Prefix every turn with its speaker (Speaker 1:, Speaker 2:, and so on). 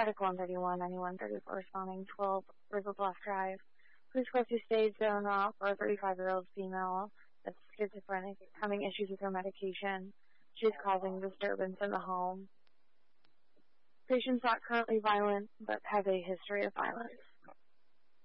Speaker 1: Product 131, 9134, responding 12 River Bluff Drive. Police rescue stage zone off for a 35-year-old female that's schizophrenic, having issues with her medication. She's causing disturbance in the home. Patient's not currently violent, but has a history of violence.